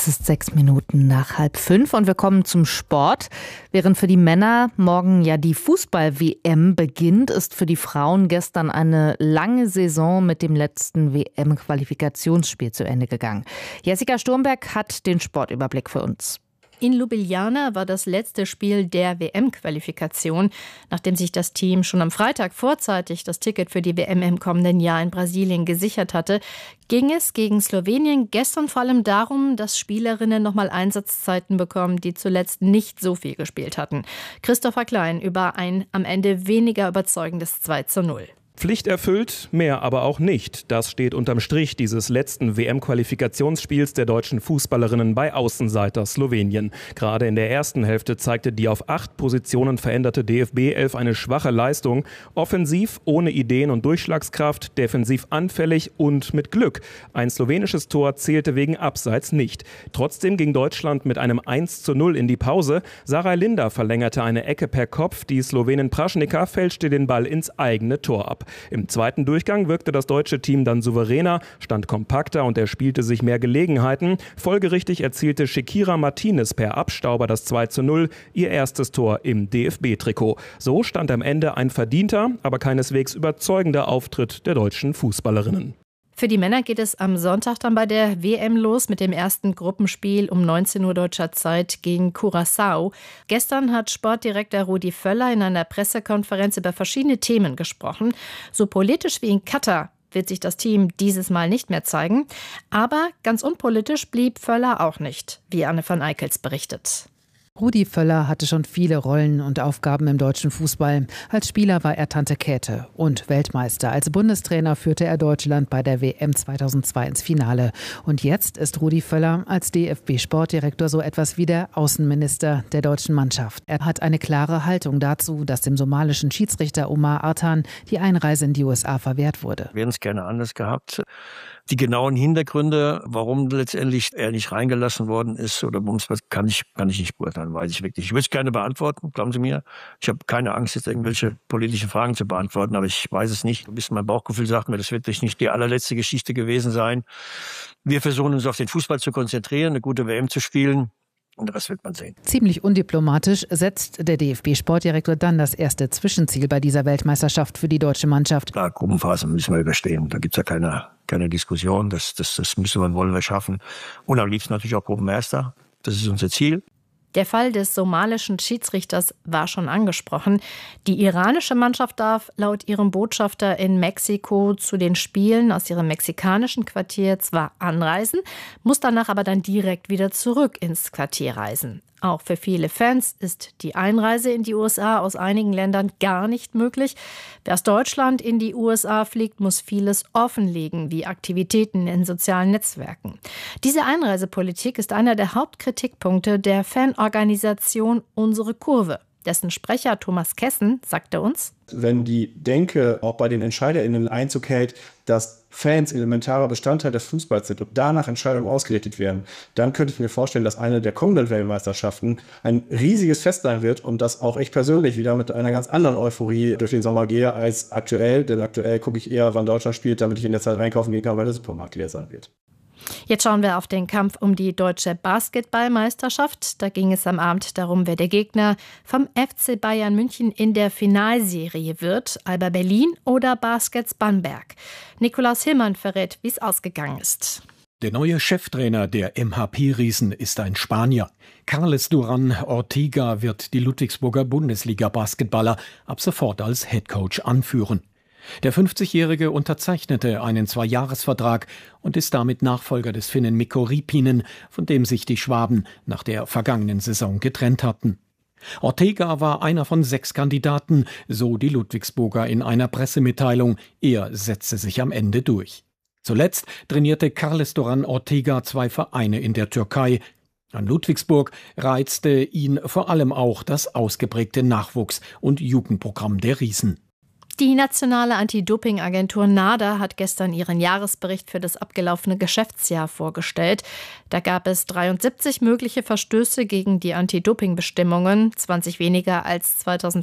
Es ist 6 Minuten nach 4:30 und wir kommen zum Sport. Während für die Männer morgen ja die Fußball-WM beginnt, ist für die Frauen gestern eine lange Saison mit dem letzten WM-Qualifikationsspiel zu Ende gegangen. Jessica Sturmberg hat den Sportüberblick für uns. In Ljubljana war das letzte Spiel der WM-Qualifikation. Nachdem sich das Team schon am Freitag vorzeitig das Ticket für die WM im kommenden Jahr in Brasilien gesichert hatte, ging es gegen Slowenien gestern vor allem darum, dass Spielerinnen nochmal Einsatzzeiten bekommen, die zuletzt nicht so viel gespielt hatten. Christopher Klein über ein am Ende weniger überzeugendes 2:0. Pflicht erfüllt, mehr aber auch nicht. Das steht unterm Strich dieses letzten WM-Qualifikationsspiels der deutschen Fußballerinnen bei Außenseiter Slowenien. Gerade in der ersten Hälfte zeigte die auf 8 Positionen veränderte DFB-11 eine schwache Leistung. Offensiv, ohne Ideen und Durchschlagskraft, defensiv anfällig und mit Glück. Ein slowenisches Tor zählte wegen Abseits nicht. Trotzdem ging Deutschland mit einem 1:0 in die Pause. Sarah Linder verlängerte eine Ecke per Kopf. Die Slowenin Praschnika fälschte den Ball ins eigene Tor ab. Im zweiten Durchgang wirkte das deutsche Team dann souveräner, stand kompakter und erspielte sich mehr Gelegenheiten. Folgerichtig erzielte Shakira Martinez per Abstauber das 2:0, ihr erstes Tor im DFB-Trikot. So stand am Ende ein verdienter, aber keineswegs überzeugender Auftritt der deutschen Fußballerinnen. Für die Männer geht es am Sonntag dann bei der WM los mit dem ersten Gruppenspiel um 19 Uhr deutscher Zeit gegen Curaçao. Gestern hat Sportdirektor Rudi Völler in einer Pressekonferenz über verschiedene Themen gesprochen. So politisch wie in Katar wird sich das Team dieses Mal nicht mehr zeigen. Aber ganz unpolitisch blieb Völler auch nicht, wie Anne van Eickels berichtet. Rudi Völler hatte schon viele Rollen und Aufgaben im deutschen Fußball. Als Spieler war er Tante Käthe und Weltmeister. Als Bundestrainer führte er Deutschland bei der WM 2002 ins Finale. Und jetzt ist Rudi Völler als DFB-Sportdirektor so etwas wie der Außenminister der deutschen Mannschaft. Er hat eine klare Haltung dazu, dass dem somalischen Schiedsrichter Omar Artan die Einreise in die USA verwehrt wurde. Wir hätten es gerne anders gehabt. Die genauen Hintergründe, warum letztendlich er nicht reingelassen worden ist oder kann ich nicht beurteilen, weiß ich wirklich. Ich würde es gerne beantworten, glauben Sie mir. Ich habe keine Angst, jetzt irgendwelche politischen Fragen zu beantworten, aber ich weiß es nicht. Ein bisschen mein Bauchgefühl sagt mir, das wird nicht die allerletzte Geschichte gewesen sein. Wir versuchen uns auf den Fußball zu konzentrieren, eine gute WM zu spielen. Und den Rest wird man sehen. Ziemlich undiplomatisch setzt der DFB-Sportdirektor dann das erste Zwischenziel bei dieser Weltmeisterschaft für die deutsche Mannschaft. Klar, Gruppenphase müssen wir überstehen. Da gibt's ja keine Diskussion. Das müssen wir und wollen wir schaffen. Und am liebsten natürlich auch Gruppenerster. Das ist unser Ziel. Der Fall des somalischen Schiedsrichters war schon angesprochen. Die iranische Mannschaft darf laut ihrem Botschafter in Mexiko zu den Spielen aus ihrem mexikanischen Quartier zwar anreisen, muss danach aber dann direkt wieder zurück ins Quartier reisen. Auch für viele Fans ist die Einreise in die USA aus einigen Ländern gar nicht möglich. Wer aus Deutschland in die USA fliegt, muss vieles offenlegen, wie Aktivitäten in sozialen Netzwerken. Diese Einreisepolitik ist einer der Hauptkritikpunkte der Fanorganisation Unsere Kurve. Dessen Sprecher Thomas Kessen sagte uns: Wenn die Denke auch bei den EntscheiderInnen Einzug hält, dass Fans elementarer Bestandteil des Fußballs sind und danach Entscheidungen ausgerichtet werden, dann könnte ich mir vorstellen, dass eine der kommenden Weltmeisterschaften ein riesiges Fest sein wird und dass auch ich persönlich wieder mit einer ganz anderen Euphorie durch den Sommer gehe als aktuell. Denn aktuell gucke ich eher, wann Deutschland spielt, damit ich in der Zeit reinkaufen gehen kann, weil der Supermarkt leer sein wird. Jetzt schauen wir auf den Kampf um die deutsche Basketballmeisterschaft. Da ging es am Abend darum, wer der Gegner vom FC Bayern München in der Finalserie wird. Alba Berlin oder Baskets Bamberg. Nikolaus Hillmann verrät, wie es ausgegangen ist. Der neue Cheftrainer der MHP-Riesen ist ein Spanier. Carles Duran Ortiga wird die Ludwigsburger Bundesliga-Basketballer ab sofort als Headcoach anführen. Der 50-Jährige unterzeichnete einen 2-Jahres-Vertrag und ist damit Nachfolger des Finnen Mikko Riipinen, von dem sich die Schwaben nach der vergangenen Saison getrennt hatten. Ortega war einer von 6 Kandidaten, so die Ludwigsburger in einer Pressemitteilung. Er setzte sich am Ende durch. Zuletzt trainierte Carles Duran Ortega 2 Vereine in der Türkei. An Ludwigsburg reizte ihn vor allem auch das ausgeprägte Nachwuchs- und Jugendprogramm der Riesen. Die nationale Anti-Doping-Agentur NADA hat gestern ihren Jahresbericht für das abgelaufene Geschäftsjahr vorgestellt. Da gab es 73 mögliche Verstöße gegen die Anti-Doping-Bestimmungen, 20 weniger als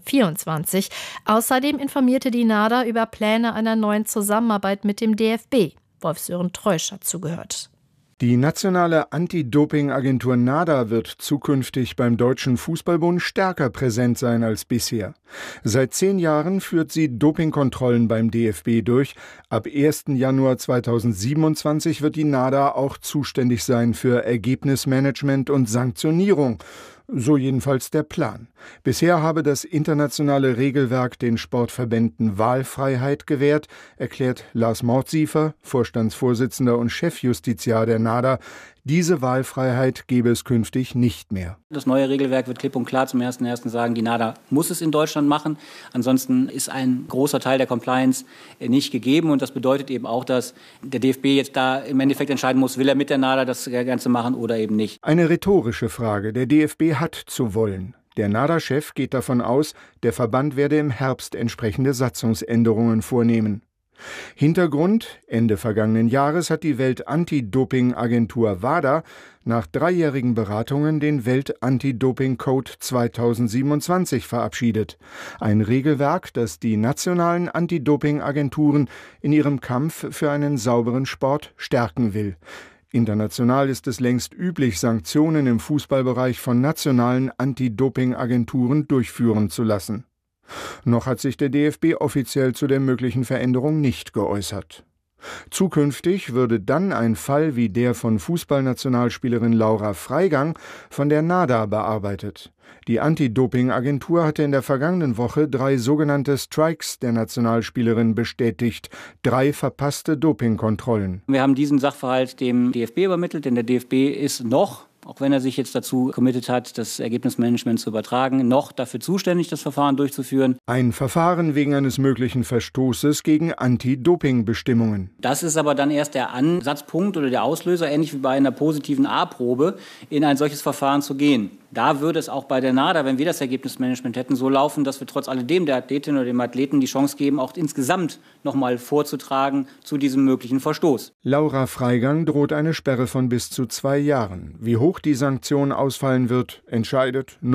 2024. Außerdem informierte die NADA über Pläne einer neuen Zusammenarbeit mit dem DFB. Wolf-Sören Treusch hat zugehört. Die nationale Anti-Doping-Agentur NADA wird zukünftig beim Deutschen Fußballbund stärker präsent sein als bisher. Seit 10 Jahren führt sie Dopingkontrollen beim DFB durch. Ab 1. Januar 2027 wird die NADA auch zuständig sein für Ergebnismanagement und Sanktionierung. So jedenfalls der Plan. Bisher habe das internationale Regelwerk den Sportverbänden Wahlfreiheit gewährt, erklärt Lars Mordsiefer, Vorstandsvorsitzender und Chefjustiziar der NADA. Diese Wahlfreiheit gebe es künftig nicht mehr. Das neue Regelwerk wird klipp und klar zum 1.1. sagen, die NADA muss es in Deutschland machen. Ansonsten ist ein großer Teil der Compliance nicht gegeben. Und das bedeutet eben auch, dass der DFB jetzt da im Endeffekt entscheiden muss, will er mit der NADA das Ganze machen oder eben nicht. Eine rhetorische Frage. Der DFB hat zu wollen. Der NADA-Chef geht davon aus, der Verband werde im Herbst entsprechende Satzungsänderungen vornehmen. Hintergrund: Ende vergangenen Jahres hat die Welt-Anti-Doping-Agentur WADA nach 3-jährigen Beratungen den Welt-Anti-Doping-Code 2027 verabschiedet. Ein Regelwerk, das die nationalen Anti-Doping-Agenturen in ihrem Kampf für einen sauberen Sport stärken will. International ist es längst üblich, Sanktionen im Fußballbereich von nationalen Anti-Doping-Agenturen durchführen zu lassen. Noch hat sich der DFB offiziell zu der möglichen Veränderung nicht geäußert. Zukünftig würde dann ein Fall wie der von Fußballnationalspielerin Laura Freigang von der NADA bearbeitet. Die Anti-Doping-Agentur hatte in der vergangenen Woche 3 sogenannte Strikes der Nationalspielerin bestätigt, 3 verpasste Dopingkontrollen. Wir haben diesen Sachverhalt dem DFB übermittelt, denn der DFB ist noch, auch wenn er sich jetzt dazu committed hat, das Ergebnismanagement zu übertragen, noch dafür zuständig, das Verfahren durchzuführen. Ein Verfahren wegen eines möglichen Verstoßes gegen Anti-Doping-Bestimmungen. Das ist aber dann erst der Ansatzpunkt oder der Auslöser, ähnlich wie bei einer positiven A-Probe, in ein solches Verfahren zu gehen. Da würde es auch bei der NADA, wenn wir das Ergebnismanagement hätten, so laufen, dass wir trotz alledem der Athletin oder dem Athleten die Chance geben, auch insgesamt nochmal vorzutragen zu diesem möglichen Verstoß. Laura Freigang droht eine Sperre von bis zu 2 Jahren. Wie hoch die Sanktion ausfallen wird, entscheidet